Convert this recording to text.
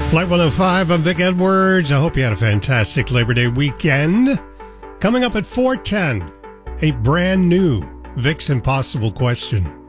Flight 105, I'm Vic Edwards. I hope you had a fantastic Labor Day weekend. Coming up at 4:10, a brand new Vic's Impossible Question.